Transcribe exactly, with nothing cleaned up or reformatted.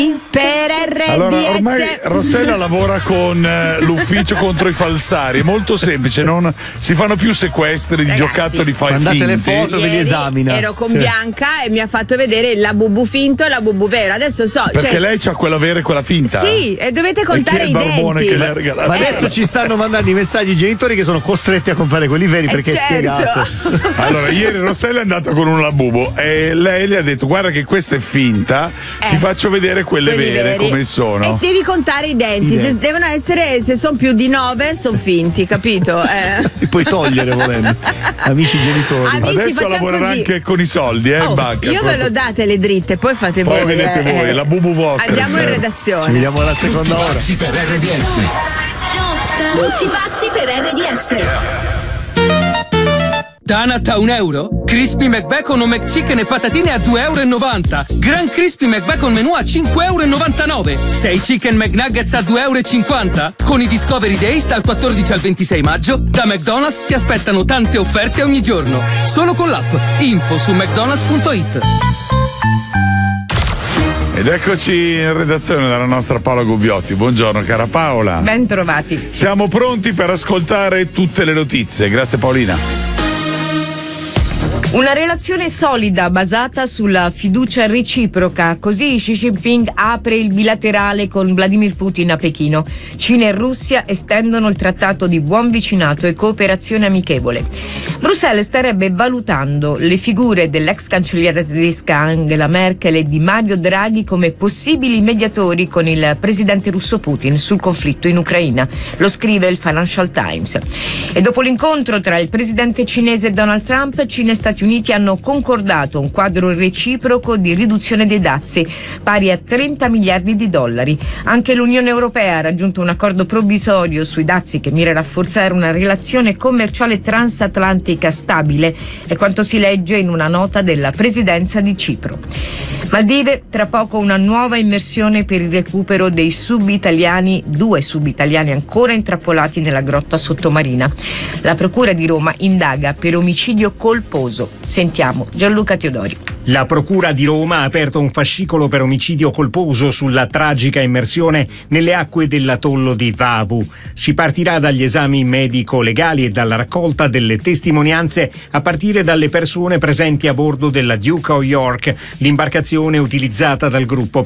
per R D S. Allora, ormai Rossella lavora con eh, l'ufficio contro i falsari, è molto semplice, non si fanno più sequestri di Ragazzi, giocattoli fai mandate finti. le foto, ve li Ieri esamina. ero con Sì. Bianca e mi ha fatto vedere la bubu finto e la bubu vera. Adesso so, Perché cioè, lei c'ha quella vera e quella finta. sì, e dovete contare e chi i è il barbone denti. che le ha regalato? Ma adesso ci stanno mandando i messaggi i genitori che sono costretti a comprare quelli veri Eh, perché certo. è spiegato. Allora, ieri Rossella è andata con un labubo e lei le ha detto: guarda che questa è finta, Eh, ti faccio vedere quelle quelli vere veri. come sono. E devi contare i denti. I Se denti. devono essere, se sono più di nove, sono finti, capito? Eh. Li puoi togliere volendo. Amici genitori. Amici, Adesso facciamo lavorerà così. anche con i soldi, eh, Oh, in banca. io ve proprio. lo date le dritte, poi fate Poi voi. vedete eh, voi, eh. la bubu vostra. Andiamo in certo. Ci redazione. vediamo alla seconda ora. Pazzi per R D S. Tutti pazzi per R D S. Donut a un euro? Crispy McBacon o McChicken e patatine a due e novanta euro. Gran Crispy McBacon menù a cinque e novantanove euro. sei Chicken McNuggets a due e cinquanta euro. Con i Discovery Days dal quattordici al ventisei maggio, da McDonald's ti aspettano tante offerte ogni giorno. Solo con l'app. Info su mcdonalds punto it. Ed eccoci in redazione dalla nostra Paola Gubbiotti. Buongiorno cara Paola. Ben trovati. Siamo pronti per ascoltare tutte le notizie. Grazie Paolina. Una relazione solida basata sulla fiducia reciproca, così Xi Jinping apre il bilaterale con Vladimir Putin a Pechino. Cina e Russia estendono il trattato di buon vicinato e cooperazione amichevole. Bruxelles starebbe valutando le figure dell'ex cancelliera tedesca Angela Merkel e di Mario Draghi come possibili mediatori con il presidente russo Putin sul conflitto in Ucraina. Lo scrive il Financial Times. E dopo l'incontro tra il presidente cinese Donald Trump, Cina e Stati Uniti hanno concordato un quadro reciproco di riduzione dei dazi pari a trenta miliardi di dollari. Anche l'Unione Europea ha raggiunto un accordo provvisorio sui dazi che mira a rafforzare una relazione commerciale transatlantica stabile, è quanto si legge in una nota della presidenza di Cipro. Maldive, tra poco una nuova immersione per il recupero dei subitaliani, due subitaliani ancora intrappolati nella grotta sottomarina. La Procura di Roma indaga per omicidio colposo. Sentiamo Gianluca Teodori. La Procura di Roma ha aperto un fascicolo per omicidio colposo sulla tragica immersione nelle acque dell'atollo di Vavu. Si partirà dagli esami medico-legali e dalla raccolta delle testimonianze a partire dalle persone presenti a bordo della Duke of York, l'imbarcazione utilizzata dal gruppo